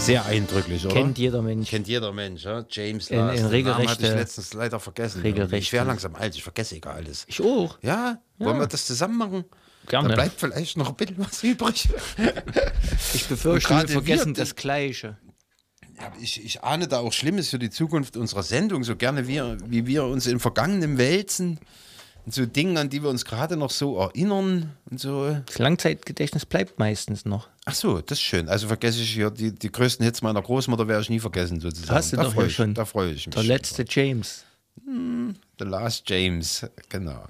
Sehr eindrücklich, oder? Kennt jeder Mensch. Kennt jeder Mensch, ja? James In Last. Den Namen regelrechte- hatte ich letztens leider vergessen. regelrechte- Ich wäre langsam alt, ich vergesse egal alles. Ich auch. Ja? Wollen wir das zusammen machen? Gerne. Da bleibt vielleicht noch ein bisschen was übrig. Ich befürchte, gerade wir vergessen wir- das Gleiche. Ja, ich ahne da auch Schlimmes für die Zukunft unserer Sendung, so gerne wie wir uns in Vergangenem wälzen. Und so Dingen, an die wir uns gerade noch so erinnern und so. Das Langzeitgedächtnis bleibt meistens noch. Ach so, das ist schön. Also vergesse ich hier die größten Hits meiner Großmutter, werde ich nie vergessen sozusagen. Hast du Da doch freu hier ich- schon. Da freue ich mich. Der letzte James. The Last James, genau.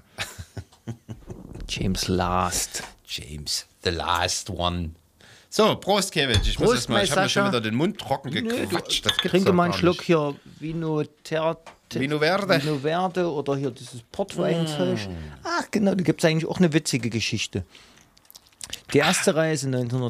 James Last. James, the last one. So, Prost, Kevin. Ich Prost, muss mein ich habe mir schon Sascha. wieder den Mund trocken gequatscht. Das gibt's Trinke doch mal einen gar Schluck nicht. hier Vino Verde. Vino Verde oder hier dieses Portweinzeug. Ach genau, da gibt es eigentlich auch eine witzige Geschichte. Die erste Reise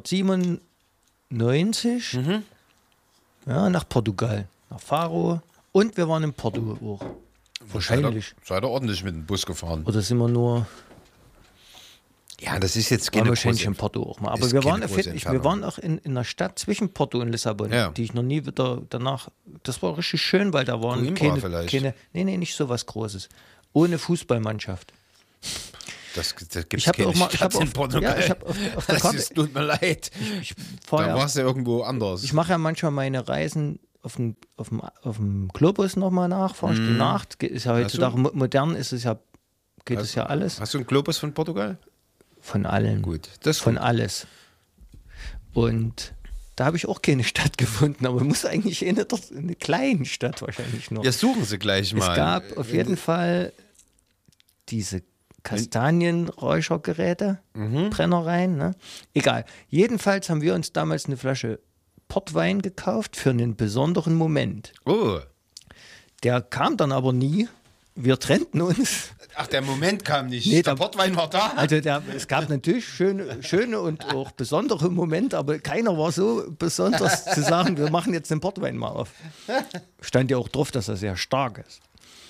1997 ja, nach Portugal, nach Faro. Und wir waren in Porto auch. Wahrscheinlich. Seid ihr ordentlich mit dem Bus gefahren? Oder sind wir nur... Ja, das ist jetzt Waren keine wahrscheinlich in große... Porto auch mal. Aber ist wir keine waren, große wir Entfernung. waren auch in einer Stadt zwischen Porto und Lissabon, Ja. die ich noch nie wieder danach. Das war richtig schön, weil da waren Coimbra vielleicht. nee, nicht so was Großes. Ohne Fußballmannschaft. Das gibt Ich es habe keine auch mal, Stadt in Portugal. ich habe auf der Das Karte, ist, tut mir leid. ich, Da vorher, warst du irgendwo anders. ich mache ja manchmal meine Reisen auf dem Globus nochmal nach, fahre ich die Nacht. Ist ja heutzutage modern, geht es ja alles. Hast du einen Globus von Portugal? Von allen. Gut, das ist Von gut. alles. Und da habe ich auch keine Stadt gefunden, aber muss eigentlich eine kleine Stadt wahrscheinlich noch. Ja, suchen Sie gleich mal. Es gab auf jeden Fall diese Kastanienräuchergeräte, Brennereien. Ne? Egal. Jedenfalls haben wir uns damals eine Flasche Portwein gekauft für einen besonderen Moment. Oh. Der kam dann aber nie. Wir trennten uns. Ach, der Moment kam nicht. Nee, der da- Portwein war da. Also es gab natürlich schöne und auch besondere Momente, aber keiner war so besonders zu sagen, wir machen jetzt den Portwein mal auf. Stand ja auch drauf, dass er sehr stark ist.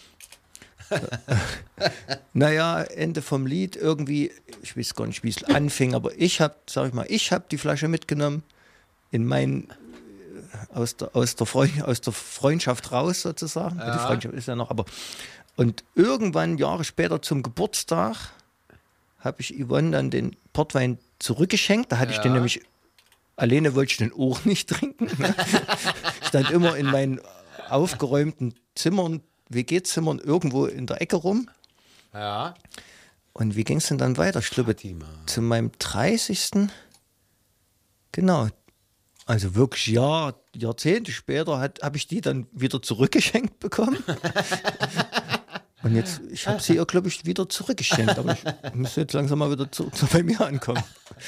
Naja, Ende vom Lied irgendwie, ich weiß gar nicht, wie es anfing, aber ich habe die Flasche mitgenommen in aus der Freundschaft raus sozusagen. Die Freundschaft ist ja noch, aber und irgendwann Jahre später zum Geburtstag habe ich Yvonne dann den Portwein zurückgeschenkt. Da hatte ich den nämlich, alleine wollte ich den auch nicht trinken. Stand immer in meinen aufgeräumten Zimmern, WG-Zimmern irgendwo in der Ecke rum. Ja. Und wie ging es denn dann weiter? Ich glaube, zu meinem 30. Genau. Also wirklich Jahrzehnte später habe ich die dann wieder zurückgeschenkt bekommen. Und jetzt, ich habe sie ihr, glaube ich, wieder zurückgeschenkt. Aber ich müsste jetzt langsam mal wieder bei mir ankommen.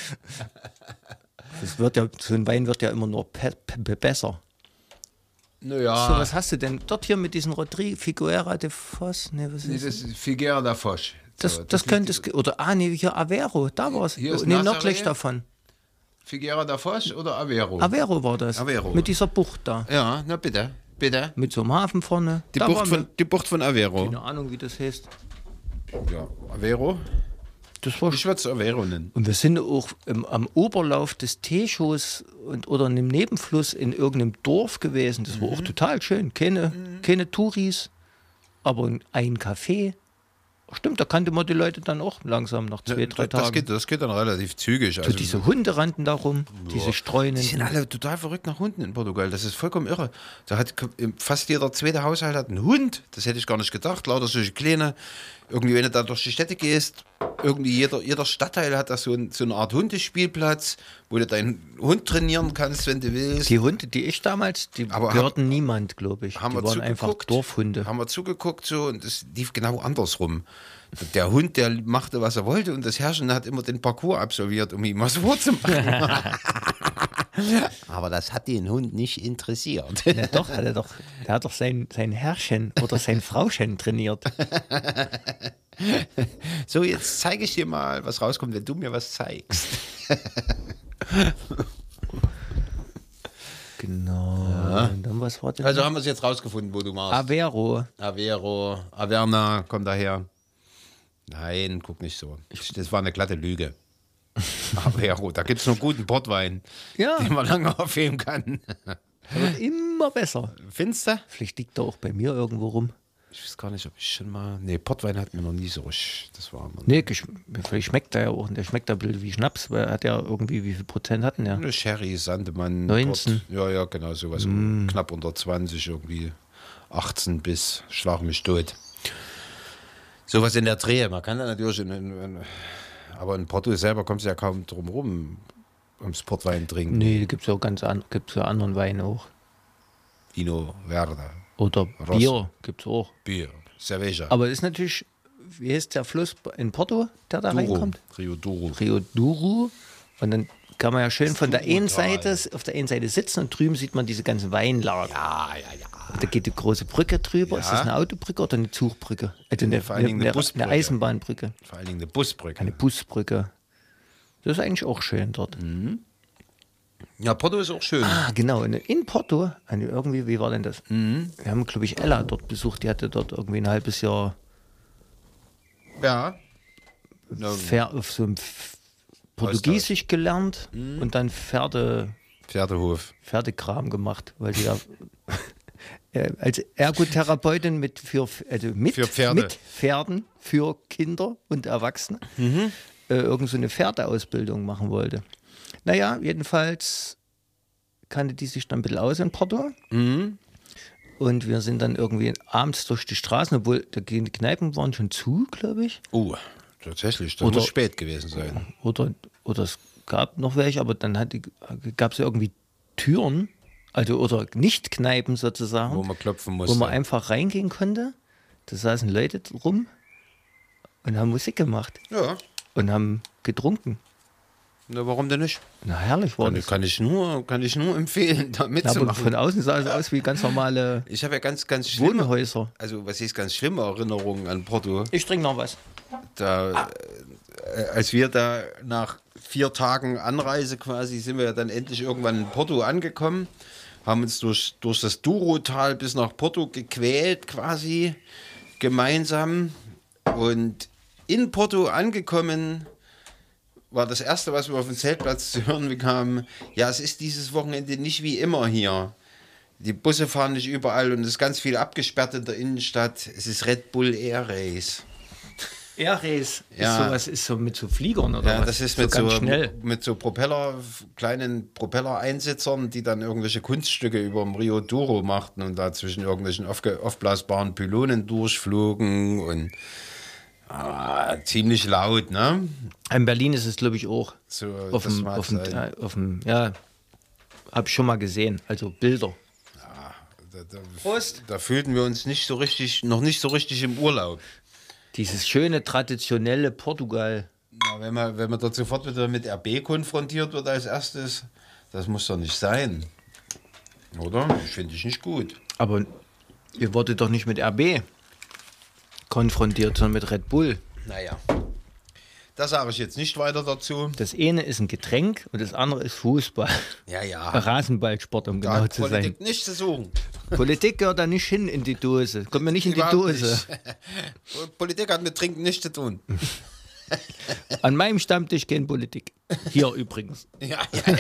So ein Wein wird ja immer nur besser. Naja. So, was hast du denn dort hier mit diesen Figueira de Foz? Nee, was Nee, ist das ist Figueira da Foch. das könnte es, oder hier Aveiro, da war es. Hier ist Nee, Nazaré. nördlich davon. Figueira da Foch oder Aveiro? Aveiro war das. Aveiro. Mit dieser Bucht da. Ja, na bitte. Bitte. Mit so einem Hafen vorne. Die Da Bucht, waren wir. die Bucht von Aveiro. Keine Ahnung, wie das heißt. Ja, Aveiro? Das war Ich würde es Aveiro nennen. Und wir sind auch am Oberlauf des Techos oder in einem Nebenfluss in irgendeinem Dorf gewesen. Das war auch total schön. Keine Touris, aber ein Café. Stimmt, da kannte man die Leute dann auch langsam nach 2-3 Tagen. Das geht dann relativ zügig. So Also, diese Hunde rannten da rum, diese streunenden. die sind alle total verrückt nach Hunden in Portugal. Das ist vollkommen irre. Da hat fast jeder zweite Haushalt hat einen Hund. Das hätte ich gar nicht gedacht. Lauter solche kleine. Irgendwie, wenn du da durch die Städte gehst, irgendwie jeder Stadtteil hat da so eine Art Hundespielplatz, wo du deinen Hund trainieren kannst, wenn du willst. Die Hunde, die ich damals, die Aber gehörten niemand, glaube ich. Haben Die wir waren einfach zugeguckt, Dorfhunde. Haben wir zugeguckt so und es lief genau andersrum. Der Hund, der machte, was er wollte und das Herrchen hat immer den Parcours absolviert, um ihm was vorzumachen. Aber das hat den Hund nicht interessiert. Ja, doch, der hat doch sein Herrchen oder sein Frauchen trainiert. So, jetzt zeige ich dir mal, was rauskommt, wenn du mir was zeigst. Genau. Ja. Und dann was war denn? Also haben wir es jetzt rausgefunden, wo du warst. Aveiro. Aveiro, Averna, komm daher. Nein, guck nicht so. Das war eine glatte Lüge. Aber ja gut, da gibt es noch guten Portwein, Ja, den man lange aufheben kann. der wird immer besser. Findest du? Vielleicht liegt er auch bei mir irgendwo rum. Ich weiß gar nicht, ob ich schon mal. Nee, Portwein hat mir noch nie so richtig. Das war immer. Nee, vielleicht schmeckt er ja auch. Und der schmeckt da blöd wie Schnaps, weil er hat ja irgendwie, wie viel Prozent hatten ja? Eine Sherry, Sandemann. 19. Ja, genau, sowas. Knapp unter 20, irgendwie 18 bis Schlag mich tot. Sowas in der Drehe. Man kann da natürlich, aber in Porto selber kommst du ja kaum drum rum, ums Portwein trinken. Nee, da gibt es auch gibt's ja anderen Weine auch. Vino Verde, Oder Rosso. Bier gibt es auch. Bier, Cerveja, Aber ist natürlich, wie heißt der Fluss in Porto, der da Douro, reinkommt? Rio Douro. Rio Douro. Und dann kann man ja schön von der einen Douro-Tal. Seite, auf der einen Seite sitzen und drüben sieht man diese ganzen Weinlager. Ja. Da geht die große Brücke drüber. Ja. Ist das eine Autobrücke oder eine Zugbrücke? Also Vor allen Dingen eine Busbrücke. eine Eisenbahnbrücke. Vor allen Dingen eine Busbrücke. Eine Busbrücke. Das ist eigentlich auch schön dort. Ja, Porto ist auch schön. Ah, genau. In Porto, irgendwie, wie war denn das? Wir haben, glaube ich, Ella dort besucht. Die hatte dort irgendwie ein halbes Jahr Ja. auf so einem Portugiesisch gelernt und dann Pferdehof. Pferdekram gemacht, weil sie ja als Ergotherapeutin für Pferde. Für Pferde. Mit Pferden für Kinder und Erwachsene irgend so eine Pferdeausbildung machen wollte. Naja, jedenfalls kannte die sich dann ein bisschen aus in Porto. Und wir sind dann irgendwie abends durch die Straßen, obwohl die Kneipen waren schon zu, glaube ich. Oh, tatsächlich. Das Oder- muss spät gewesen sein. Oder es gab noch welche, aber dann gab es ja irgendwie Türen, also oder Nicht-Kneipen sozusagen, Wo man klopfen wo musste. man einfach reingehen konnte. Da saßen Leute rum und haben Musik gemacht Ja. und haben getrunken. Na, warum denn nicht? Na herrlich war das. Kann ich nur empfehlen, da Aber mitzumachen. von außen sah es aus wie ganz normale Ich habe ja ganz schlimme, Wohnhäuser. also was ist ganz schlimme Erinnerungen an Porto. Ich trinke noch was. Da, als wir da nach 4 Tagen Anreise quasi, sind wir ja dann endlich irgendwann in Porto angekommen, haben uns durch das Douro-Tal bis nach Porto gequält quasi, gemeinsam. Und in Porto angekommen war das Erste, was wir auf dem Zeltplatz zu hören bekamen, ja, es ist dieses Wochenende nicht wie immer hier. Die Busse fahren nicht überall und es ist ganz viel abgesperrt in der Innenstadt. Es ist Red Bull Air Race. Air Race Ja. ist so mit so Fliegern oder Ja, was? das ist so mit ganz schnell. mit so kleinen Propellereinsitzern, die dann irgendwelche Kunststücke über dem Rio Douro machten und da zwischen irgendwelchen aufblasbaren Pylonen durchflogen und ziemlich laut, ne? In Berlin ist es, glaube ich, auch. So, Auf das dem, mag auf dem, sein. ja, habe ich schon mal gesehen. Also Bilder. Prost. Da fühlten wir uns noch nicht so richtig im Urlaub. Dieses schöne, traditionelle Portugal. Na, wenn man dort sofort wieder mit RB konfrontiert wird als erstes, das muss doch nicht sein. Oder? Finde ich nicht gut. Aber ihr wurdet doch nicht mit RB konfrontiert, sondern mit Red Bull. Naja. Da sage ich jetzt nicht weiter dazu. Das eine ist ein Getränk und das andere ist Fußball. Ja. Rasenballsport, um Da genau hat zu sein. Politik nichts zu suchen. Politik gehört da nicht hin in die Dose. Kommt mir nicht in die Überhaupt Dose. nicht. Politik hat mit Trinken nichts zu tun. An meinem Stammtisch keine Politik. Hier übrigens. Ja.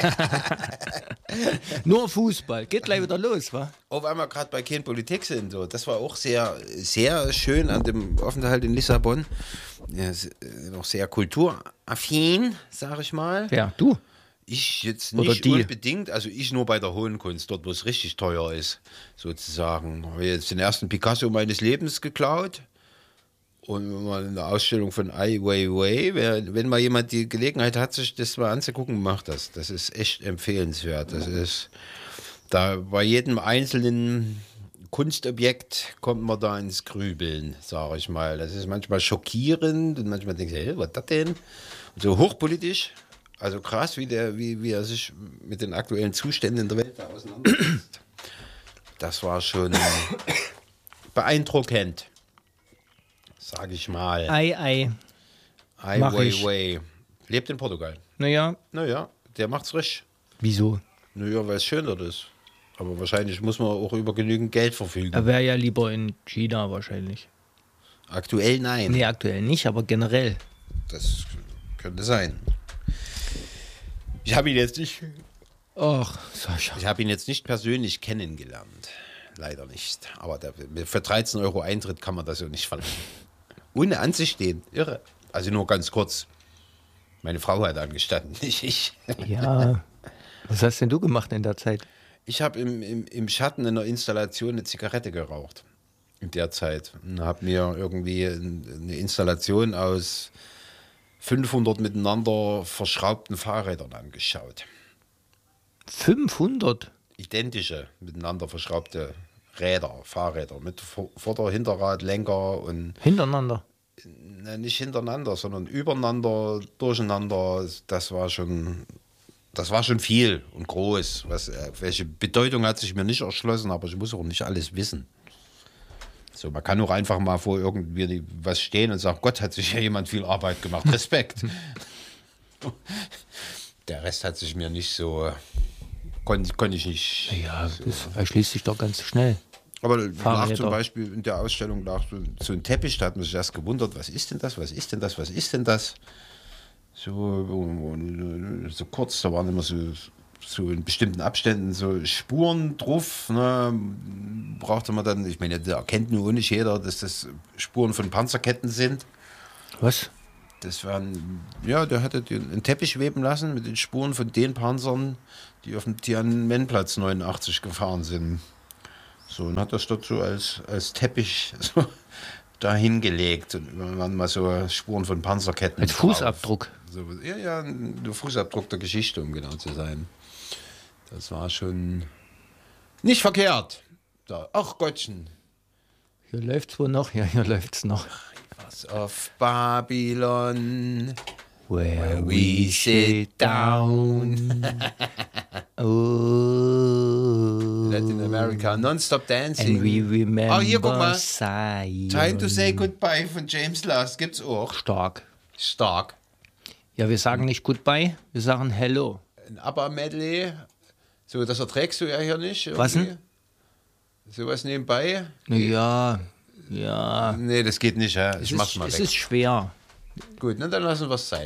Nur Fußball. Geht gleich wieder los, wa? Auf einmal gerade bei kein Politik sind. So. Das war auch sehr, sehr schön an dem Aufenthalt in Lissabon. Ja, noch sehr kulturaffin, sage ich mal. Ja, du. Ich jetzt Oder nicht die. unbedingt, also ich nur bei der Hohen Kunst, dort wo es richtig teuer ist, sozusagen. Habe jetzt den ersten Picasso meines Lebens geklaut und mal eine Ausstellung von Ai Weiwei. Wenn mal jemand die Gelegenheit hat, sich das mal anzugucken, macht das. Das ist echt empfehlenswert. Das ist, da bei jedem einzelnen Kunstobjekt kommt man da ins Grübeln, sage ich mal. Das ist manchmal schockierend und manchmal denkt man, hey, was ist das denn? Und so hochpolitisch. Also krass, wie er sich mit den aktuellen Zuständen in der Welt da auseinandersetzt. Das war schon beeindruckend, sage ich mal. Ei. Ai mach ich. Weiwei. Lebt in Portugal. Naja, Naja, der macht's richtig. wieso? Naja, weil es schön dort ist. Aber wahrscheinlich muss man auch über genügend Geld verfügen. Er wäre ja lieber in China wahrscheinlich. Aktuell nein. Nee, aktuell nicht, aber generell. Das könnte sein. Ich habe ihn jetzt nicht. Ach, Sascha. Ich habe ihn jetzt nicht persönlich kennengelernt. Leider nicht. Aber für 13 Euro Eintritt kann man das ja nicht verlangen. Ohne anzustehen. Irre. Also nur ganz kurz. Meine Frau hat angestanden, nicht ich. Ja. Was hast denn du gemacht in der Zeit? Ich habe im Schatten in der Installation eine Zigarette geraucht. In der Zeit. Und habe mir irgendwie eine Installation aus 500 miteinander verschraubten Fahrrädern angeschaut. 500? Identische miteinander verschraubte Fahrräder mit Vorder-, Hinterrad, Lenker und Hintereinander? nicht hintereinander, sondern übereinander, durcheinander. Das war schon viel und groß. Welche Bedeutung hat sich mir nicht erschlossen, aber ich muss auch nicht alles wissen. So, man kann auch einfach mal vor irgendwie was stehen und sagen, Gott, hat sich ja jemand viel Arbeit gemacht. Respekt. Der Rest hat sich mir nicht so, konnte ich nicht. Ja, das erschließt sich doch ganz schnell. Aber lag Fahrräder. zum Beispiel in der Ausstellung lag so ein Teppich, da hat man sich erst gewundert, was ist denn das, was ist denn das, was ist denn das? So kurz, da waren immer so in bestimmten Abständen so Spuren drauf. Ne? Brauchte man dann, ich meine, da erkennt nur nicht jeder, dass das Spuren von Panzerketten sind. Was? Das waren, ja, der hatte einen Teppich weben lassen mit den Spuren von den Panzern, die auf dem Tiananmenplatz 89 gefahren sind. So, und hat das dort so als Teppich so dahin gelegt. Und dann waren mal so Spuren von Panzerketten. Als Fußabdruck. So, ja, der Fußabdruck der Geschichte, um genau zu sein. Das war schon nicht verkehrt. Da, ach Gottchen. Hier läuft's wohl noch, ja, hier läuft's noch. Was of Babylon, Where we sit down. Oh. Latin America, Non-Stop Dancing. And we remember hier, guck mal. Zion. Time to Say Goodbye von James Last gibt's auch. Stark. Stark. Ja, wir sagen nicht Goodbye, wir sagen Hello. Ein ABBA-Medley. So, das erträgst du ja hier nicht. Irgendwie. Was denn? Sowas nebenbei? Ja. Nee, das geht nicht. Ja. Ich mach's mal Es weg. ist schwer. Gut, dann lassen wir es sein.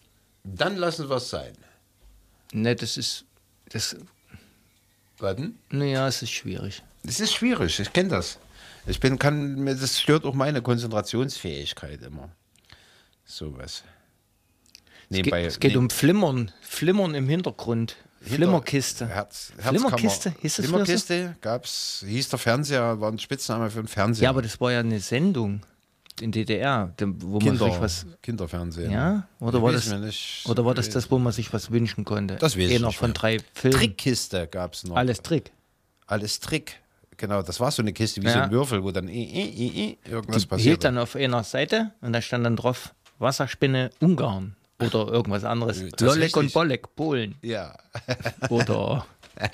Ne, das. Warten. Naja, es ist schwierig. Es ist schwierig, ich kenne das. Das stört auch meine Konzentrationsfähigkeit immer. Sowas. Es geht um Flimmern im Hintergrund. Flimmerkiste. Flimmerkiste? Hieß das früher so? Flimmerkiste hieß der Fernseher, war ein Spitzname für den Fernseher. Ja, aber das war ja eine Sendung in DDR, wo man sich was. Kinderfernsehen. Ja? Oder war das, wo man sich was wünschen konnte? Das weiß ich Einer nicht von mehr. 3 Filmen. Trickkiste gab es noch. Alles Trick. Alles Trick. Genau, das war so eine Kiste wie so Ja. ein Würfel, wo dann irgendwas Die passiert. hielt dann auf einer Seite und da stand dann drauf Wasserspinne Ungarn oder irgendwas anderes. Tatsächlich? Lolek und Bolek, Polen. Ja. Oder.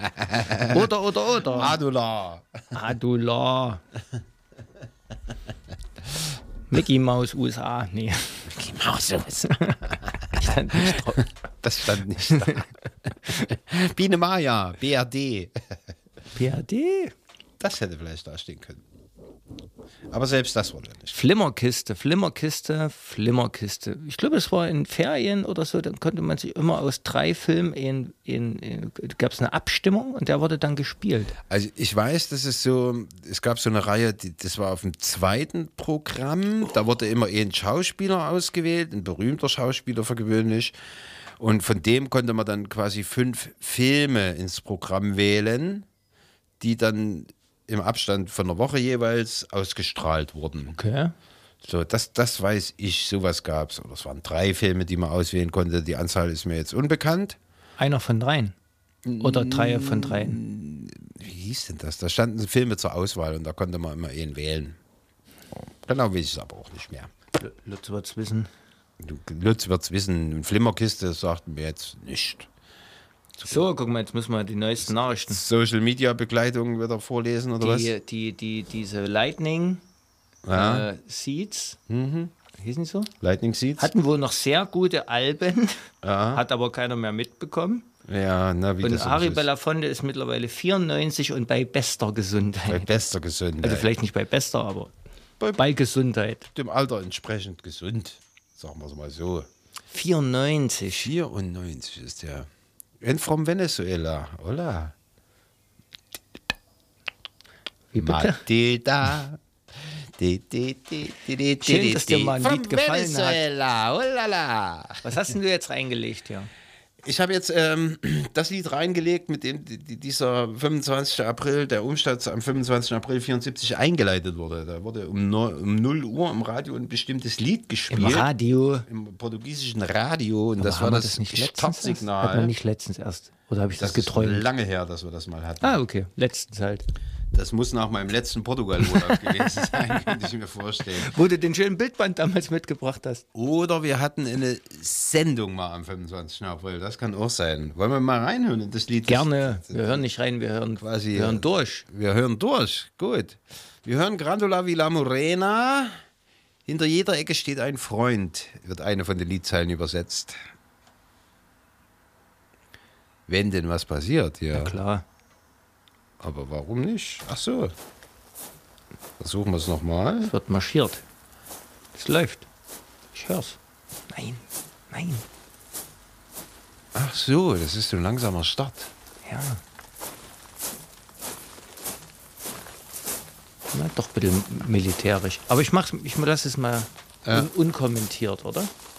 Adula. Adula. Mickey Maus USA. Nee. Mickey Maus. Stand nicht drauf. Das stand nicht da. Biene Maya, BRD. PRD? Das hätte vielleicht da stehen können. Aber selbst das wurde nicht. Flimmerkiste. Ich glaube, es war in Ferien oder so, dann konnte man sich immer aus 3 Filmen gab es eine Abstimmung und der wurde dann gespielt. Also ich weiß, es gab so eine Reihe, das war auf dem 2. Programm, da wurde immer ein Schauspieler ausgewählt, ein berühmter Schauspieler für gewöhnlich. Und von dem konnte man dann quasi 5 Filme ins Programm wählen, die dann im Abstand von einer Woche jeweils ausgestrahlt wurden. Okay. So, das weiß ich, sowas gab es. Oder es waren 3 Filme, die man auswählen konnte. Die Anzahl ist mir jetzt unbekannt. Einer von 3. Oder 3 von 3. Wie hieß denn das? Da standen Filme zur Auswahl und da konnte man immer einen wählen. Genau weiß ich es aber auch nicht mehr. Lutz wird's wissen. Lutz wird es wissen. Eine Flimmerkiste sagt mir jetzt nicht. So, guck mal, jetzt müssen wir die neuesten Nachrichten. Social Media Begleitung wieder vorlesen oder was? Diese Lightning Ja. Seeds, hießen die so? Lightning Seeds? Hatten wohl noch sehr gute Alben, Ja. hat aber keiner mehr mitbekommen. Ja, na, wie Und das so Harry ist. Belafonte ist mittlerweile 94 und bei bester Gesundheit. Bei bester Gesundheit. Also vielleicht nicht bei bester, aber Bei- bei Gesundheit. Dem Alter entsprechend gesund. Sagen wir es mal so. 94. 94 ist der. And from Venezuela. Hola. Wie bitte? Matilda. Schön, dass dir mal ein Lied gefallen hat. Venezuela. Holala. Was hast denn du jetzt reingelegt hier? Ich habe jetzt das Lied reingelegt, mit dem dieser 25. April, der Umsturz am 25. April 74 eingeleitet wurde. Da wurde um 0 Uhr im Radio ein bestimmtes Lied gespielt. Im Radio. Im portugiesischen Radio. Und Aber das war das nicht letztens erst? Startsignal. Hat man nicht letztens erst. Oder habe ich das Das ist geträumt? lange her, dass wir das mal hatten. Ah, okay. Letztens halt. Das muss nach meinem letzten Portugal-Urlaub gewesen sein, könnte ich mir vorstellen. Wo du den schönen Bildband damals mitgebracht hast. Oder wir hatten eine Sendung mal am 25. April, das kann auch sein. Wollen wir mal reinhören in das Lied? Gerne. Wir hören nicht rein, wir hören Quasi, wir hören durch. Wir hören durch, gut. Wir hören Grandula Villa Morena. Hinter jeder Ecke steht ein Freund, wird eine von den Liedzeilen übersetzt. Wenn denn was passiert, ja. Ja, klar. Aber warum nicht? Ach so. Versuchen wir es nochmal. Es wird marschiert. Es läuft. Ich hör's. Nein, nein. Ach so, das ist so ein langsamer Start. Ja. Na, doch ein bisschen militärisch. Aber ich lasse es mal unkommentiert, oder?